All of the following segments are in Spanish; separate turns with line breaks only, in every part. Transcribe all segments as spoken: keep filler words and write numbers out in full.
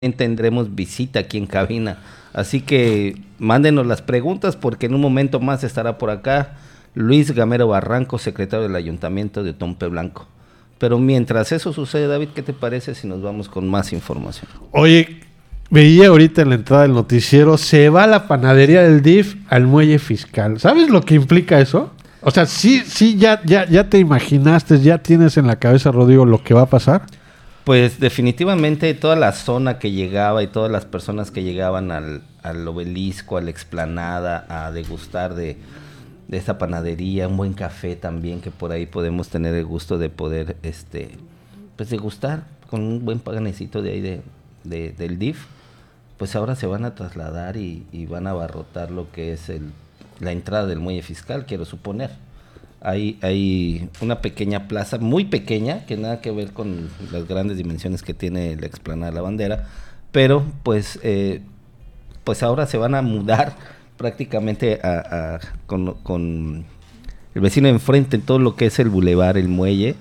tendremos visita aquí en cabina. Así que mándenos las preguntas porque en un momento más estará por acá Luis Gamero Barranco, secretario del Ayuntamiento de Otompe Blanco. Pero mientras eso sucede, David, ¿qué te parece si nos vamos con más información?
Oye, veía ahorita en la entrada del noticiero, se va la panadería del D I F al muelle fiscal. ¿Sabes lo que implica eso? O sea, sí, sí, ya, ya, ya te imaginaste, ya tienes en la cabeza, Rodrigo, lo que va a pasar.
Pues definitivamente toda la zona que llegaba y todas las personas que llegaban al, al obelisco, a la explanada, a degustar de, de esta panadería, un buen café también, que por ahí podemos tener el gusto de poder este pues degustar con un buen panecito de ahí de, de, del D I F, pues ahora se van a trasladar y, y van a abarrotar lo que es el, la entrada del muelle fiscal, quiero suponer. Hay, hay una pequeña plaza, muy pequeña, que nada que ver con las grandes dimensiones que tiene la explanada de la Bandera, pero pues eh, pues ahora se van a mudar prácticamente a, a, con, con el vecino enfrente en todo lo que es el bulevar, el muelle,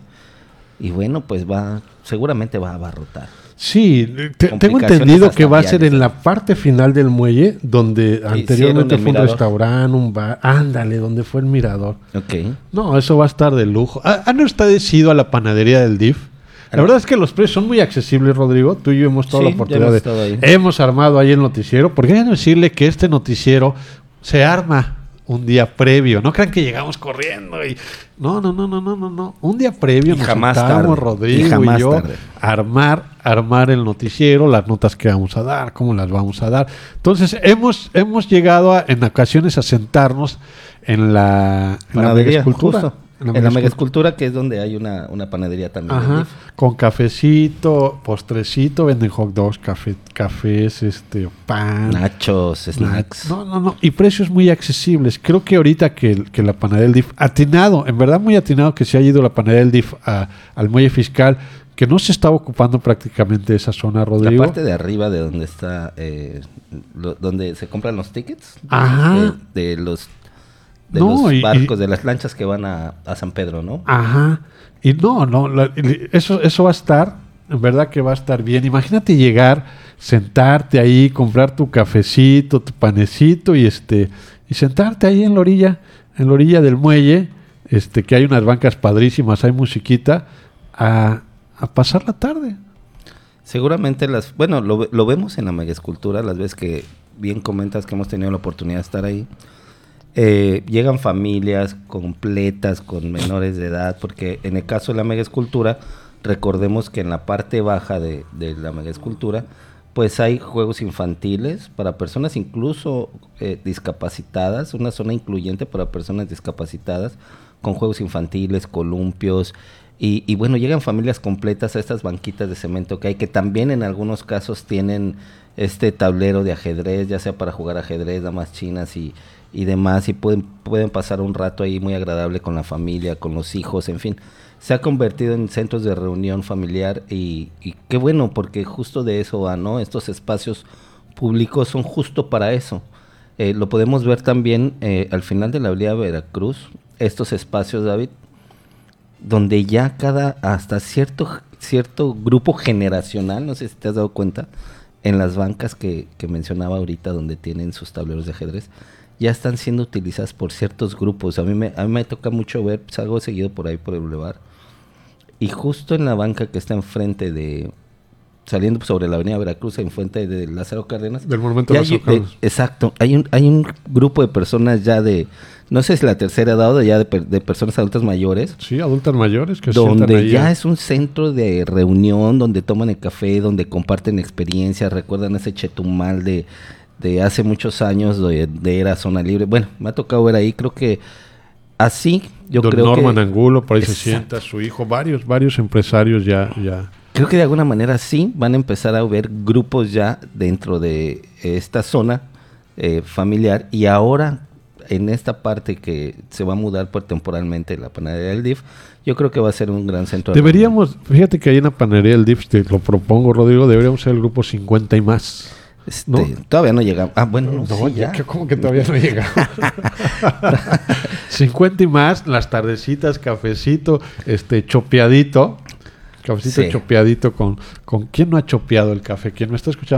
y bueno, pues va, seguramente va a abarrotar.
Sí, te, tengo entendido que va a ser en la parte final del muelle, donde anteriormente fue un restaurante, un bar, ándale, donde fue el mirador.
Okay.
No, eso va a estar de lujo. ¿Han ustedes ido a la panadería del D I F? La ah, verdad es que los precios son muy accesibles, Rodrigo. Tú y yo hemos tenido sí, la oportunidad hemos de... Ahí. Hemos armado ahí el noticiero, porque hay que decirle que este noticiero se arma un día previo. No crean que llegamos corriendo y... No, no, no, no, no, no, no. Un día previo y nos
jamás
sentamos,
tarde.
Rodrigo
y, jamás
y yo,
tarde.
armar, armar el noticiero, las notas que vamos a dar, cómo las vamos a dar. Entonces, hemos, hemos llegado a, en ocasiones a sentarnos en la, en la mega escultura.
En la, en la mega escultura, que es donde hay una, una panadería también.
Ajá, con cafecito, postrecito, venden hot dogs, café, cafés, este, pan.
Nachos, snacks.
No, no, no, y precios muy accesibles. Creo que ahorita que, que la panadería del D I F, atinado, en verdad muy atinado que se ha ido la panadería del D I F a, al muelle fiscal, que no se estaba ocupando prácticamente esa zona, Rodrigo.
La parte de arriba de donde está, eh, lo, donde se compran los tickets.
Ajá.
De, de los... de
no,
los
y,
barcos,
y,
de las lanchas que van a, a San Pedro, ¿no?
Ajá. Y no, no, la, eso, eso va a estar, en verdad que va a estar bien. Imagínate llegar, sentarte ahí, comprar tu cafecito, tu panecito y este y sentarte ahí en la orilla, en la orilla del muelle, este que hay unas bancas padrísimas, hay musiquita, a, a pasar la tarde.
Seguramente las, bueno, lo, lo vemos en la mega escultura, las veces que bien comentas que hemos tenido la oportunidad de estar ahí. Eh, llegan familias completas con menores de edad, porque en el caso de la mega escultura, recordemos que en la parte baja de, de la mega escultura, pues hay juegos infantiles para personas incluso eh, discapacitadas, una zona incluyente para personas discapacitadas, con juegos infantiles, columpios, y, y bueno, llegan familias completas a estas banquitas de cemento que hay, que también en algunos casos tienen este tablero de ajedrez, ya sea para jugar ajedrez, damas chinas y y demás, y pueden, pueden pasar un rato ahí muy agradable con la familia, con los hijos, en fin. Se ha convertido en centros de reunión familiar y, y qué bueno, porque justo de eso va, ¿no? Estos espacios públicos son justo para eso. Eh, lo podemos ver también eh, al final de la avenida Veracruz, estos espacios, David, donde ya cada, hasta cierto, cierto grupo generacional, no sé si te has dado cuenta, en las bancas que, que mencionaba ahorita, donde tienen sus tableros de ajedrez, ya están siendo utilizadas por ciertos grupos. A mí me, a mí me toca mucho ver, salgo seguido por ahí por el bulevar, y justo en la banca que está enfrente de, saliendo sobre la avenida Veracruz, enfrente de Lázaro Cárdenas.
Del monumento de Lázaro Cárdenas.
Exacto, hay un, hay un grupo de personas ya de, no sé si la tercera edad o ya de, de personas adultas mayores.
Sí, adultas mayores que
donde
ahí
ya
a...
es un centro de reunión, donde toman el café, donde comparten experiencias, recuerdan ese Chetumal de... de hace muchos años, de, de era zona libre. Bueno, me ha tocado ver ahí, creo que así, yo
Don
creo
Norman
que...
Norman Angulo, por ahí Exacto. se sienta su hijo, varios, varios empresarios ya, ya...
Creo que de alguna manera sí van a empezar a ver grupos ya dentro de esta zona eh, familiar, y ahora en esta parte que se va a mudar por temporalmente la panadería del D I F, yo creo que va a ser un gran centro.
Deberíamos, de fíjate que hay una panadería del D I F, te lo propongo, Rodrigo, deberíamos ser el grupo cincuenta y más.
Este,
¿no?
Todavía no llegamos. Ah, bueno, no,
no
sí, ya.
¿Cómo que todavía no llegamos? cincuenta y más, las tardecitas, cafecito, este chopeadito. cafecito
Sí.
chopeadito con, con... ¿Quién no ha chopeado el café? ¿Quién no está escuchando?